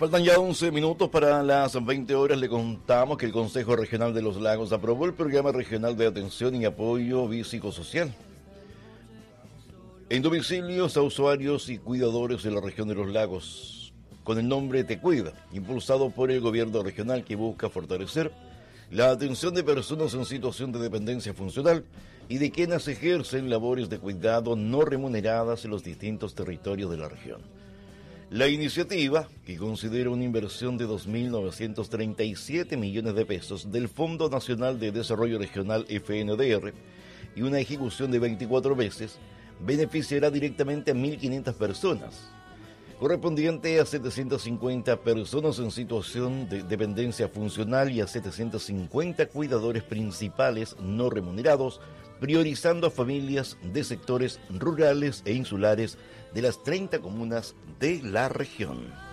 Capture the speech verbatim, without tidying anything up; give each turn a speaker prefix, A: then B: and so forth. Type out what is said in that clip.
A: Faltan ya once minutos para las veinte horas. Le contamos que el Consejo Regional de los Lagos aprobó el Programa Regional de Atención y Apoyo Biopsicosocial en domicilios a usuarios y cuidadores de la región de los lagos, con el nombre Te Cuida, impulsado por el gobierno regional, que busca fortalecer la atención de personas en situación de dependencia funcional y de quienes ejercen labores de cuidado no remuneradas en los distintos territorios de la región. La iniciativa, que considera una inversión de dos mil novecientos treinta y siete millones de pesos del Fondo Nacional de Desarrollo Regional F N D R y una ejecución de veinticuatro meses, beneficiará directamente a mil quinientas personas, correspondiente a setecientas cincuenta personas en situación de dependencia funcional y a setecientos cincuenta cuidadores principales no remunerados, priorizando a familias de sectores rurales e insulares de las treinta comunas de la región.